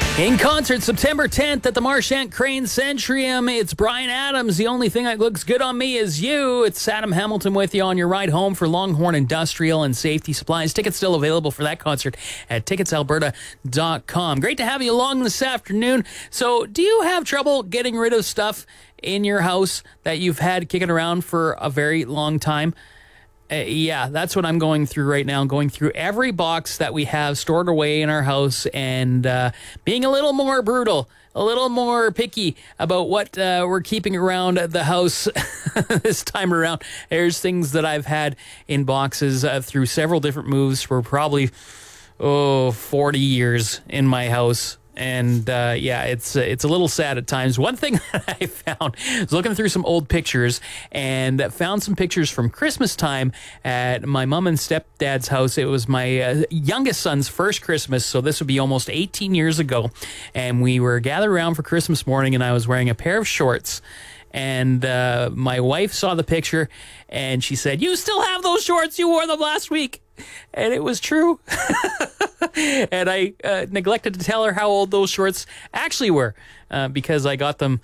In concert September 10th at the Marchant Crane Centrium, it's Bryan Adams. The only thing that looks good on me is you. It's Adam Hamilton with you on your ride home for Longhorn Industrial and Safety Supplies. Tickets still available for that concert at ticketsalberta.com. Great to have you along this afternoon. So, do you have trouble getting rid of stuff in your house that you've had kicking around for a very long time? Yeah, that's what I'm going through right now. I'm going through every box that we have stored away in our house and being a little more brutal, a little more picky about what we're keeping around the house this time around. There's things that I've had in boxes through several different moves for probably 40 years in my house. And, it's a little sad at times. One thing that I found was looking through some old pictures and found some pictures from Christmas time at my mom and stepdad's house. It was my youngest son's first Christmas, so this would be almost 18 years ago. And we were gathered around for Christmas morning, and I was wearing a pair of shorts. And my wife saw the picture, and she said, "You still have those shorts? You wore them last week." And it was true. And I neglected to tell her how old those shorts actually were because I got them,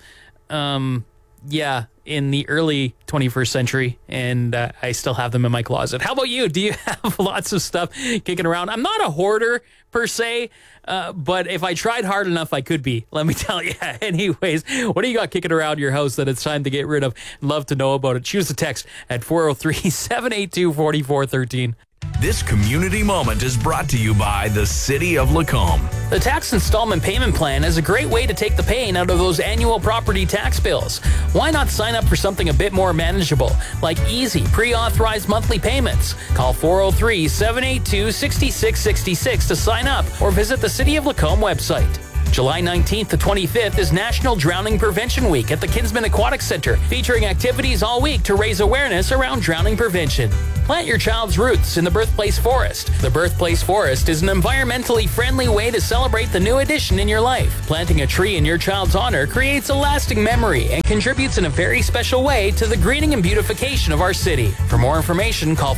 in the early 21st century, and I still have them in my closet. How about you? Do you have lots of stuff kicking around? I'm not a hoarder per se, but if I tried hard enough, I could be. Let me tell you. Anyways, what do you got kicking around your house that it's time to get rid of? Love to know about it. Choose the text at 403-782-4413. This community moment is brought to you by the City of Lacombe. The tax installment payment plan is a great way to take the pain out of those annual property tax bills. Why not sign up for something a bit more manageable, like easy, pre-authorized monthly payments? Call 403-782-6666 to sign up or visit the City of Lacombe website. July 19th to 25th is National Drowning Prevention Week at the Kinsman Aquatic Center, featuring activities all week to raise awareness around drowning prevention. Plant your child's roots in the Birthplace Forest. The Birthplace Forest is an environmentally friendly way to celebrate the new addition in your life. Planting a tree in your child's honor creates a lasting memory and contributes in a very special way to the greening and beautification of our city. For more information, call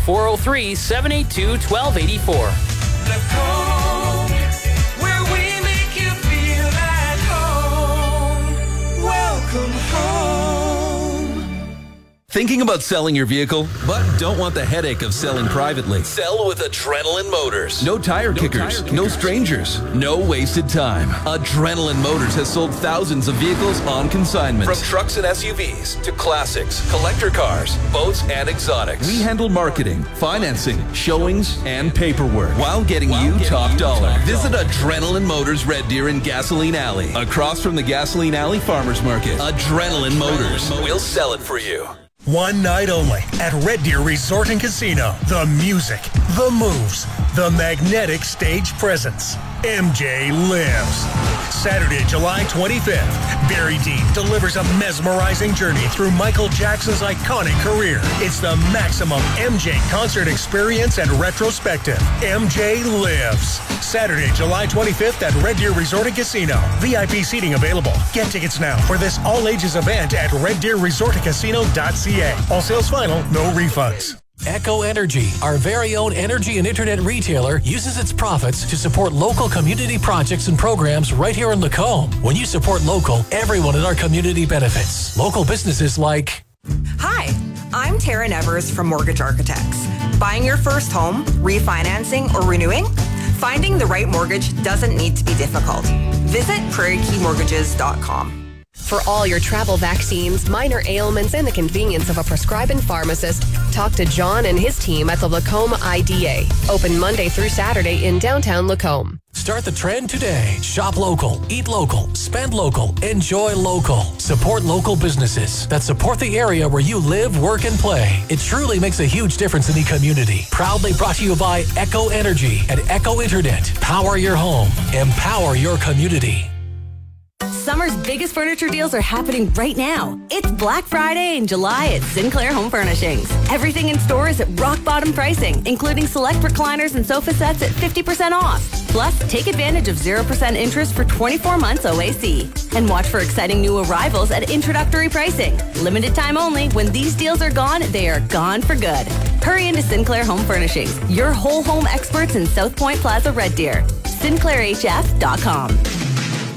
403-782-1284. Thinking about selling your vehicle, but don't want the headache of selling privately? Sell with Adrenaline Motors. No tire kickers, no strangers, no wasted time. Adrenaline Motors has sold thousands of vehicles on consignment. From trucks and SUVs to classics, collector cars, boats, and exotics. We handle marketing, financing, showings, and paperwork while getting you top dollar. Visit Adrenaline Motors Red Deer in Gasoline Alley, across from the Gasoline Alley Farmers Market. Adrenaline Motors. We'll sell it for you. One night only at Red Deer Resort and Casino. The music, the moves, the magnetic stage presence. MJ Lives. Saturday, July 25th, Barry Dean delivers a mesmerizing journey through Michael Jackson's iconic career. It's the maximum MJ concert experience and retrospective. MJ Lives. Saturday, July 25th at Red Deer Resort and Casino. VIP seating available. Get tickets now for this all-ages event at reddeerresortandcasino.ca. All sales final, no refunds. Echo Energy, our very own energy and internet retailer, uses its profits to support local community projects and programs right here in Lacombe. When you support local, everyone in our community benefits. Local businesses like... Hi, I'm Taryn Evers from Mortgage Architects. Buying your first home, refinancing, or renewing? Finding the right mortgage doesn't need to be difficult. Visit prairiekeymortgages.com. For all your travel vaccines, minor ailments, and the convenience of a prescribing pharmacist, talk to John and his team at the Lacombe IDA. Open Monday through Saturday in downtown Lacombe. Start the trend today. Shop local, eat local, spend local, enjoy local. Support local businesses that support the area where you live, work, and play. It truly makes a huge difference in the community. Proudly brought to you by Echo Energy and Echo Internet. Power your home. Empower your community. Summer's biggest furniture deals are happening right now. It's Black Friday in July at Sinclair Home Furnishings. Everything in store is at rock bottom pricing, including select recliners and sofa sets at 50% off. Plus, take advantage of 0% interest for 24 months OAC. And watch for exciting new arrivals at introductory pricing. Limited time only. When these deals are gone, they are gone for good. Hurry into Sinclair Home Furnishings, your whole home experts in South Point Plaza, Red Deer. SinclairHF.com.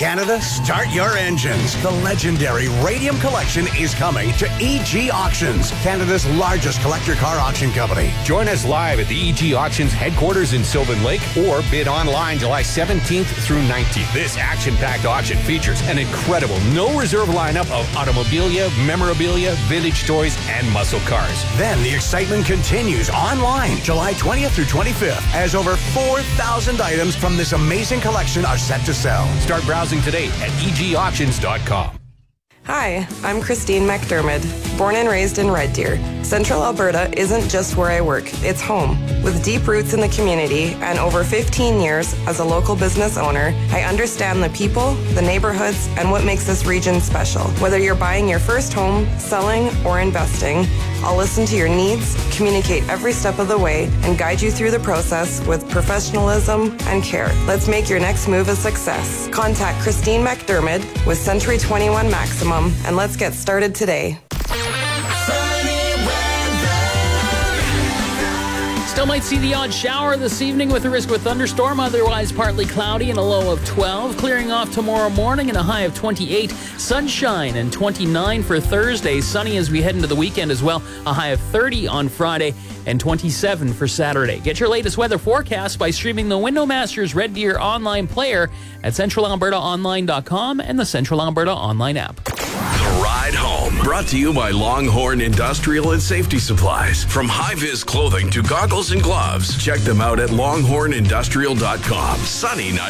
Canada, start your engines. The legendary Radium Collection is coming to EG Auctions, Canada's largest collector car auction company. Join us live at the EG Auctions headquarters in Sylvan Lake or bid online July 17th through 19th. This action-packed auction features an incredible no-reserve lineup of automobilia, memorabilia, vintage toys, and muscle cars. Then the excitement continues online July 20th through 25th as over 4,000 items from this amazing collection are set to sell. Start browsing today at egauctions.com. Hi, I'm Christine McDermott, born and raised in Red Deer. Central Alberta isn't just where I work, it's home. With deep roots in the community and over 15 years as a local business owner, I understand the people, the neighborhoods, and what makes this region special. Whether you're buying your first home, selling, or investing, I'll listen to your needs, communicate every step of the way, and guide you through the process with professionalism and care. Let's make your next move a success. Contact Christine McDermott with Century 21 Maximum, and let's get started today. Still might see the odd shower this evening with a risk of a thunderstorm, otherwise partly cloudy and a low of 12. Clearing off tomorrow morning and a high of 28. Sunshine and 29 for Thursday. Sunny as we head into the weekend as well. A high of 30 on Friday and 27 for Saturday. Get your latest weather forecast by streaming the Windowmasters Red Deer online player at CentralAlbertaOnline.com and the Central Alberta Online app. The Ride Home, brought to you by Longhorn Industrial and Safety Supplies. From high-vis clothing to goggles and gloves, check them out at longhornindustrial.com. Sunny 90.